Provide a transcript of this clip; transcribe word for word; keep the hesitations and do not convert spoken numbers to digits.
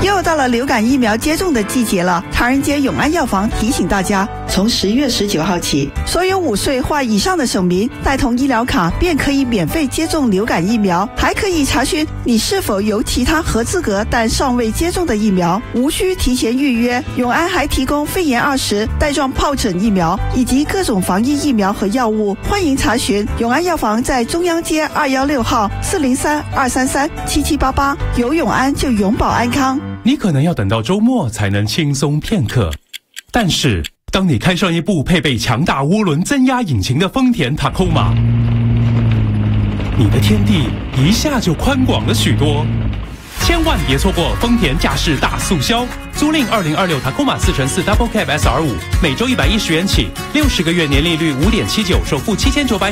又到了流感疫苗接种的季节了，唐人街永安药房提醒大家，从十月十九号起，所有五岁或以上的省民带同医疗卡便可以免费接种流感疫苗，还可以查询你是否有其他合资格但尚未接种的疫苗，无需提前预约。永安还提供肺炎二十、带状疱疹疫苗以及各种防疫疫苗和药物，欢迎查询。永安药房在中央街二一六号四零三二三三七七八八，有永安就永保安康。 你可能要等到周末才能轻松片刻，但是当你开上一部配备强大涡轮增压引擎的丰田塔科马，你的天地一下就宽广了许多。千万别错过丰田驾驶大促销，租赁二零二六塔科马四乘四 Double Cab S R 五，每周一百一十元起，六十个月年利率五点七九，首付七千九百